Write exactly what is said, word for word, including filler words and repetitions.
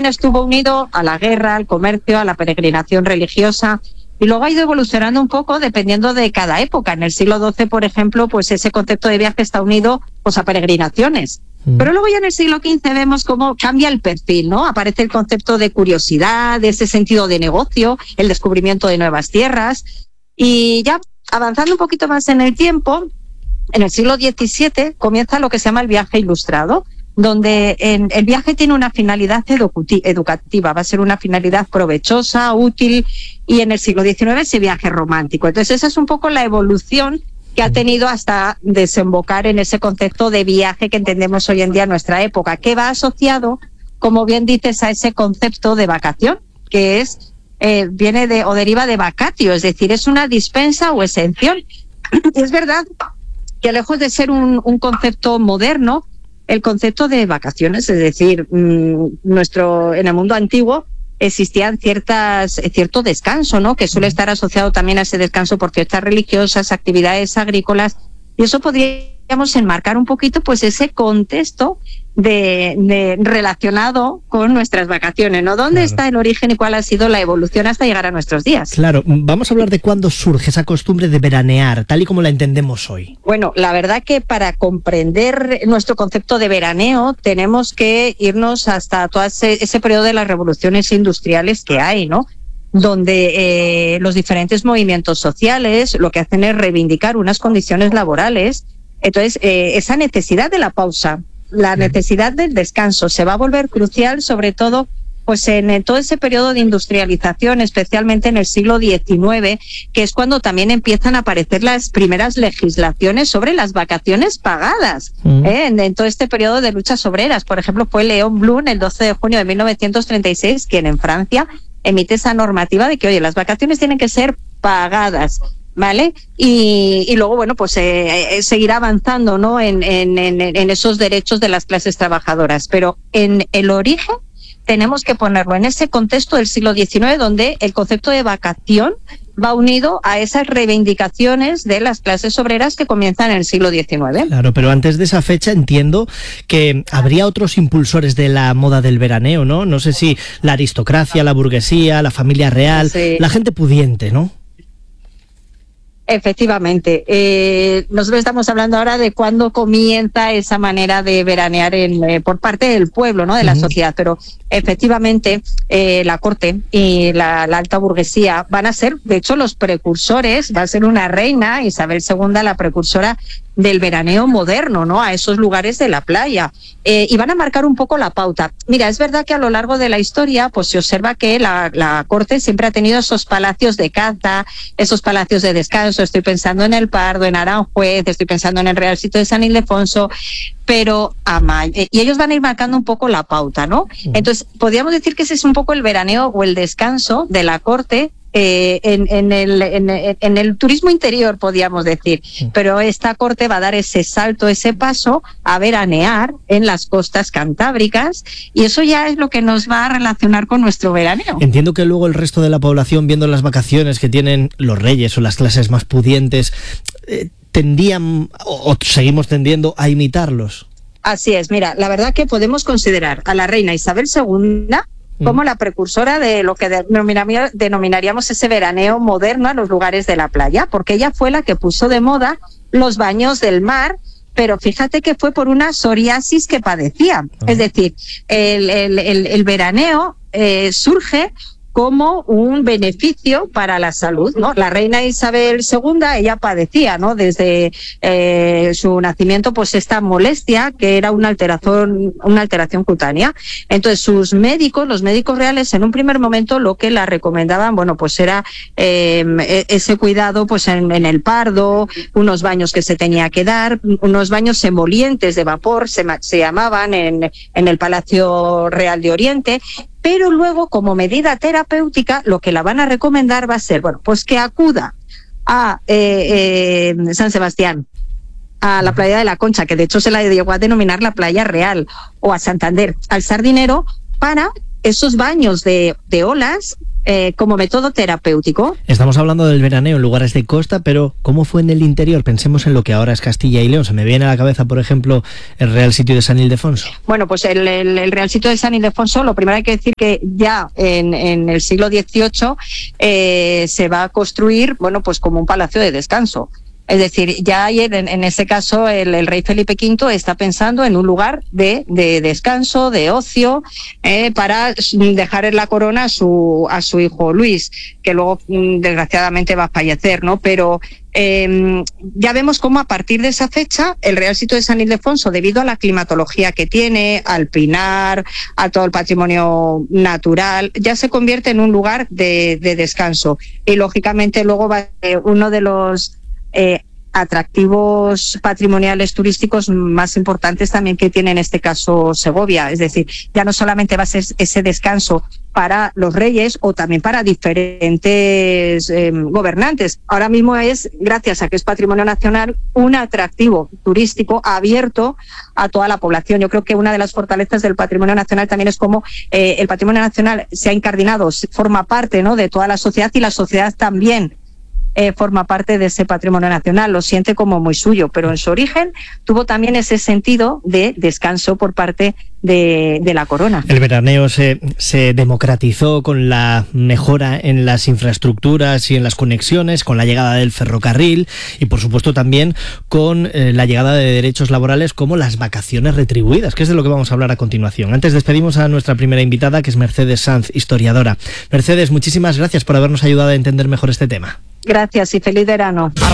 también estuvo unido a la guerra, al comercio, a la peregrinación religiosa, y luego ha ido evolucionando un poco dependiendo de cada época. En el siglo doce, por ejemplo, pues ese concepto de viaje está unido pues a peregrinaciones. Mm. Pero luego ya en el siglo quince vemos cómo cambia el perfil, ¿no? Aparece el concepto de curiosidad, de ese sentido de negocio, el descubrimiento de nuevas tierras. Y ya avanzando un poquito más en el tiempo, en el siglo diecisiete comienza lo que se llama el viaje ilustrado, donde en, el viaje tiene una finalidad educati- educativa, va a ser una finalidad provechosa, útil, y en el siglo diecinueve ese viaje romántico. Entonces esa es un poco la evolución que ha tenido hasta desembocar en ese concepto de viaje que entendemos hoy en día en nuestra época, que va asociado, como bien dices, a ese concepto de vacación, que es eh, viene de o deriva de vacatio, es decir, es una dispensa o exención. Y es verdad que lejos de ser un, un concepto moderno, el concepto de vacaciones, es decir, mmm, nuestro en el mundo antiguo existían ciertas cierto descanso, ¿no? Que suele estar asociado también a ese descanso por fiestas religiosas, actividades agrícolas, y eso podríamos enmarcar un poquito pues ese contexto de, de relacionado con nuestras vacaciones, ¿no? ¿Dónde claro. está el origen y cuál ha sido la evolución hasta llegar a nuestros días? Claro, vamos a hablar de cuándo surge esa costumbre de veranear, tal y como la entendemos hoy. Bueno, la verdad que para comprender nuestro concepto de veraneo tenemos que irnos hasta todo ese, ese periodo de las revoluciones industriales que hay, ¿no? Donde eh, los diferentes movimientos sociales lo que hacen es reivindicar unas condiciones laborales. Entonces, eh, esa necesidad de la pausa, la necesidad del descanso se va a volver crucial, sobre todo pues en todo ese periodo de industrialización, especialmente en el siglo diecinueve, que es cuando también empiezan a aparecer las primeras legislaciones sobre las vacaciones pagadas, mm. ¿eh? en, en todo este periodo de luchas obreras. Por ejemplo, fue Léon Blum el doce de junio de mil novecientos treinta y seis quien en Francia emite esa normativa de que, oye, las vacaciones tienen que ser pagadas, ¿vale? Y, y luego, bueno, pues eh, eh, seguirá avanzando, ¿no? En, en, en, en esos derechos de las clases trabajadoras. Pero en el origen tenemos que ponerlo en ese contexto del siglo diecinueve, donde el concepto de vacación va unido a esas reivindicaciones de las clases obreras que comienzan en el siglo diecinueve. Claro, pero antes de esa fecha entiendo que habría otros impulsores de la moda del veraneo, ¿no? No sé si la aristocracia, la burguesía, la familia real, sí. la gente pudiente, ¿no? Efectivamente. Eh, nosotros estamos hablando ahora de cuándo comienza esa manera de veranear en, eh, por parte del pueblo, ¿no? De la uh-huh. sociedad, pero efectivamente eh, la corte y la, la alta burguesía van a ser, de hecho, los precursores. Va a ser una reina, Isabel segunda, la precursora del veraneo moderno, ¿no? A esos lugares de la playa. Eh, y van a marcar un poco la pauta. Mira, es verdad que a lo largo de la historia, pues se observa que la, la corte siempre ha tenido esos palacios de caza, esos palacios de descanso. Estoy pensando en el Pardo, en Aranjuez, estoy pensando en el Real Sitio de San Ildefonso, pero a may- y ellos van a ir marcando un poco la pauta, ¿no? Entonces, podríamos decir que ese es un poco el veraneo o el descanso de la corte. Eh, en, en, el, en, en el turismo interior, podríamos decir, pero esta corte va a dar ese salto, ese paso a veranear en las costas cantábricas, y eso ya es lo que nos va a relacionar con nuestro veraneo. Entiendo que luego el resto de la población, viendo las vacaciones que tienen los reyes o las clases más pudientes, eh, tendían o, o seguimos tendiendo a imitarlos. Así es, mira, la verdad que podemos considerar a la reina Isabel segunda como la precursora de lo que denominaríamos ese veraneo moderno a los lugares de la playa, porque ella fue la que puso de moda los baños del mar, pero fíjate que fue por una psoriasis que padecía. Uh-huh. Es decir, el, el, el, el veraneo eh, surge como un beneficio para la salud, ¿no? La reina Isabel segunda, ella padecía, ¿no? Desde eh, su nacimiento, pues esta molestia que era una alteración, una alteración cutánea. Entonces sus médicos, los médicos reales, en un primer momento lo que la recomendaban, bueno, pues era eh, ese cuidado, pues en, en el Pardo, unos baños que se tenía que dar, unos baños emolientes de vapor, se, se llamaban en, en el Palacio Real de Oriente. Pero luego, como medida terapéutica, lo que la van a recomendar va a ser, bueno, pues que acuda a eh, eh, San Sebastián, a la playa de la Concha, que de hecho se la llegó a denominar la playa real, o a Santander, al Sardinero, para esos baños de, de olas eh, como método terapéutico. Estamos hablando del veraneo en lugares de costa, pero ¿cómo fue en el interior? Pensemos en lo que ahora es Castilla y León. Se me viene a la cabeza, por ejemplo, el Real Sitio de San Ildefonso. Bueno, pues el, el, el Real Sitio de San Ildefonso, lo primero hay que decir que ya en, en el siglo dieciocho eh, se va a construir, bueno, pues como un palacio de descanso. Es decir, ya en, en ese caso el, el rey Felipe quinto está pensando en un lugar de, de descanso, de ocio, eh, para dejar en la corona a su, a su hijo Luis, que luego desgraciadamente va a fallecer, ¿no? Pero eh, ya vemos cómo a partir de esa fecha el Real Sitio de San Ildefonso, debido a la climatología que tiene, al pinar, a todo el patrimonio natural, ya se convierte en un lugar de, de descanso. Y lógicamente luego va eh, uno de los Eh, atractivos patrimoniales turísticos más importantes también que tiene en este caso Segovia. Es decir, ya no solamente va a ser ese descanso para los reyes o también para diferentes eh, gobernantes. Ahora mismo es, gracias a que es patrimonio nacional, un atractivo turístico abierto a toda la población. Yo creo que una de las fortalezas del patrimonio nacional también es cómo eh, el patrimonio nacional se ha incardinado, forma parte, ¿no?, de toda la sociedad, y la sociedad también Eh, forma parte de ese patrimonio nacional, lo siente como muy suyo, pero en su origen tuvo también ese sentido de descanso por parte de, de la corona. El veraneo se, se democratizó con la mejora en las infraestructuras y en las conexiones, con la llegada del ferrocarril y por supuesto también con eh, la llegada de derechos laborales como las vacaciones retribuidas, que es de lo que vamos a hablar a continuación. Antes despedimos a nuestra primera invitada, que es Mercedes Sanz, historiadora. Mercedes, muchísimas gracias por habernos ayudado a entender mejor este tema. Gracias y feliz verano.